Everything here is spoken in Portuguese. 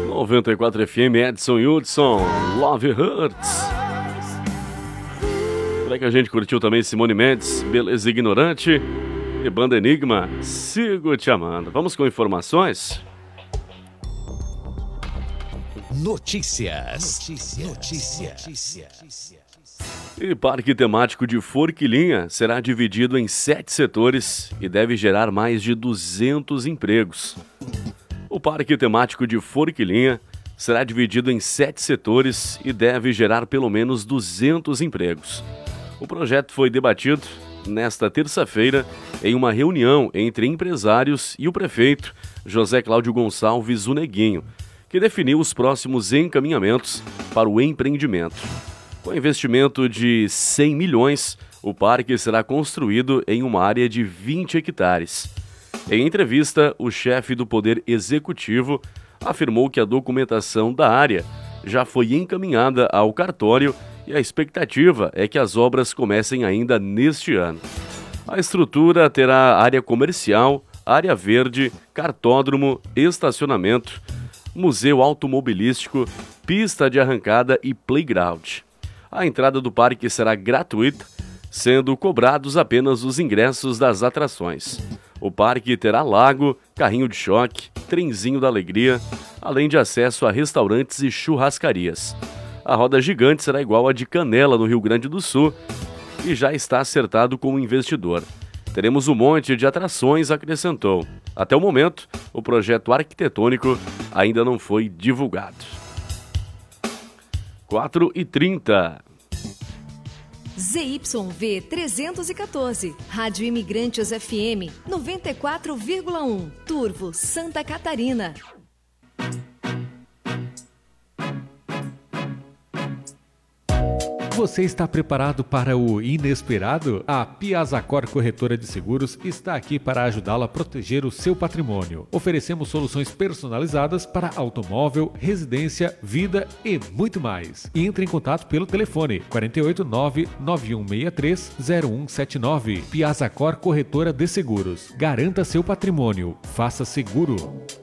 94 FM, Edson Hudson, Love Hurts. Por aí que a gente curtiu também Simone Mendes, Beleza Ignorante e Banda Enigma, Sigo Te Amando. Vamos com informações? Notícias. E Parque Temático de Forquilinha será dividido em 7 setores e deve gerar mais de 200 empregos. O Parque Temático de Forquilinha será dividido em 7 setores e deve gerar pelo menos 200 empregos. O projeto foi debatido nesta terça-feira em uma reunião entre empresários e o prefeito José Cláudio Gonçalves o Neguinho, que definiu os próximos encaminhamentos para o empreendimento. Com investimento de 100 milhões, o parque será construído em uma área de 20 hectares. Em entrevista, o chefe do Poder Executivo afirmou que a documentação da área já foi encaminhada ao cartório e a expectativa é que as obras comecem ainda neste ano. A estrutura terá área comercial, área verde, cartódromo, estacionamento, museu automobilístico, pista de arrancada e playground. A entrada do parque será gratuita, sendo cobrados apenas os ingressos das atrações. O parque terá lago, carrinho de choque, trenzinho da alegria, além de acesso a restaurantes e churrascarias. A roda gigante será igual à de Canela, no Rio Grande do Sul, e já está acertado com o investidor. Teremos um monte de atrações, acrescentou. Até o momento, o projeto arquitetônico ainda não foi divulgado. 4h30. ZYV 314, Rádio Imigrantes FM 94,1, Turvo, Santa Catarina. Você está preparado para o inesperado? A Piazacor Corretora de Seguros está aqui para ajudá-lo a proteger o seu patrimônio. Oferecemos soluções personalizadas para automóvel, residência, vida e muito mais. Entre em contato pelo telefone 489-9163-0179. Piazacor Corretora de Seguros. Garanta seu patrimônio. Faça seguro.